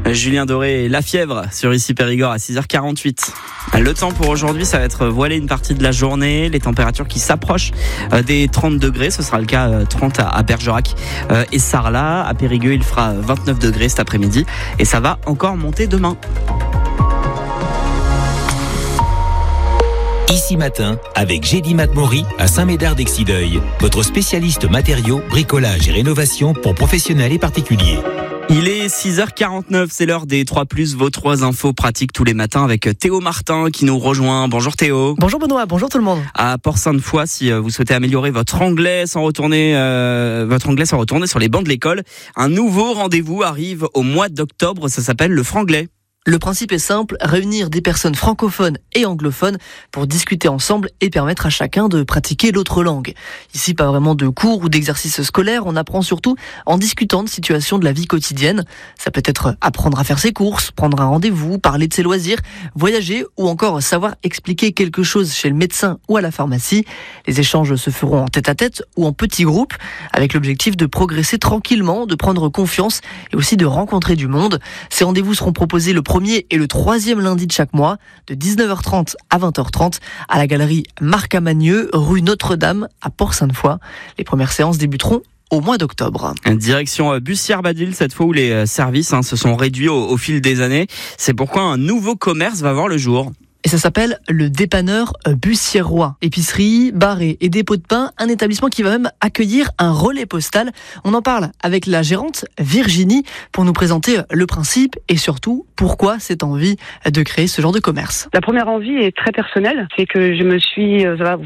Julien Doré et La Fièvre sur Ici Périgord à 6h48. Le temps pour aujourd'hui, ça va être voilé une partie de la journée. Les températures qui s'approchent des 30 degrés. Ce sera le cas 30 à Bergerac et Sarlat. À Périgueux, il fera 29 degrés cet après-midi. Et ça va encore monter demain. Ici Matin, avec Gédy Matmori à Saint-Médard-d'Exideuil, votre spécialiste matériaux, bricolage et rénovation pour professionnels et particuliers. Il est 6h49, c'est l'heure des 3+, vos 3 infos pratiques tous les matins avec Théo Martin qui nous rejoint. Bonjour Théo. Bonjour Benoît, bonjour tout le monde. À Port-Sainte-Foy, si vous souhaitez améliorer votre anglais sans retourner sur les bancs de l'école, un nouveau rendez-vous arrive au mois d'octobre, ça s'appelle le franglais. Le principe est simple, réunir des personnes francophones et anglophones pour discuter ensemble et permettre à chacun de pratiquer l'autre langue. Ici, pas vraiment de cours ou d'exercices scolaires, on apprend surtout en discutant de situations de la vie quotidienne. Ça peut être apprendre à faire ses courses, prendre un rendez-vous, parler de ses loisirs, voyager ou encore savoir expliquer quelque chose chez le médecin ou à la pharmacie. Les échanges se feront en tête-à-tête ou en petits groupes avec l'objectif de progresser tranquillement, de prendre confiance et aussi de rencontrer du monde. Ces rendez-vous seront proposés le 1er et le 3e lundi de chaque mois, de 19h30 à 20h30, à la galerie Marc-Amagneux, rue Notre-Dame, à Port-Sainte-Foy. Les premières séances débuteront au mois d'octobre. Direction Bussière-Badil, cette fois où les services se sont réduits au fil des années. C'est pourquoi un nouveau commerce va voir le jour. Et ça s'appelle le dépanneur Bussière-Roi. Épicerie, bar et dépôt de pain, un établissement qui va même accueillir un relais postal. On en parle avec la gérante Virginie pour nous présenter le principe et surtout pourquoi cette envie de créer ce genre de commerce. La première envie est très personnelle, c'est que je me suis,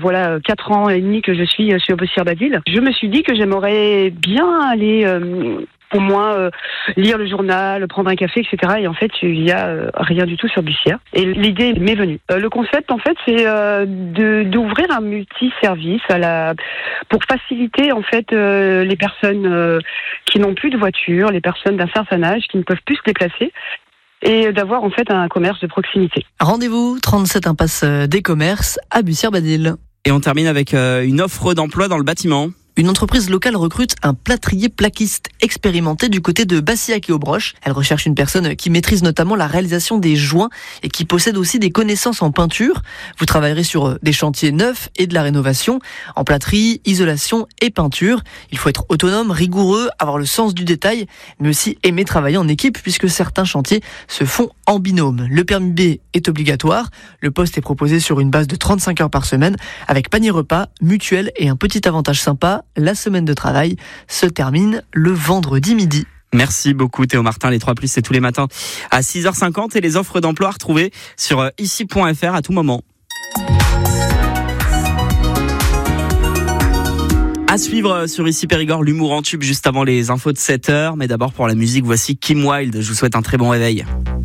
4 ans et demi que je suis sur Bussière-Badil. Je me suis dit que j'aimerais bien aller au moins lire le journal, prendre un café, etc. Et en fait, il y a rien du tout sur Bussière. Et l'idée m'est venue. Le concept, en fait, c'est d'ouvrir un multi-service pour faciliter en fait les personnes qui n'ont plus de voiture, les personnes d'un certain âge qui ne peuvent plus se déplacer, et d'avoir en fait un commerce de proximité. Rendez-vous 37 impasse des commerces à Bussière-Badil. Et on termine avec une offre d'emploi dans le bâtiment. Une entreprise locale recrute un plâtrier plaquiste expérimenté du côté de Bassillac et Aubroche. Elle recherche une personne qui maîtrise notamment la réalisation des joints et qui possède aussi des connaissances en peinture. Vous travaillerez sur des chantiers neufs et de la rénovation, en plâtrerie, isolation et peinture. Il faut être autonome, rigoureux, avoir le sens du détail, mais aussi aimer travailler en équipe puisque certains chantiers se font en binôme. Le permis B est obligatoire. Le poste est proposé sur une base de 35 heures par semaine avec panier repas, mutuelle et un petit avantage sympa. La semaine de travail se termine le vendredi midi. Merci beaucoup Théo Martin. Les 3+, c'est tous les matins à 6h50 et les offres d'emploi à retrouver sur ici.fr à tout moment. À suivre sur Ici Périgord, l'humour en tube juste avant les infos de 7h. Mais d'abord pour la musique, voici Kim Wilde. Je vous souhaite un très bon réveil.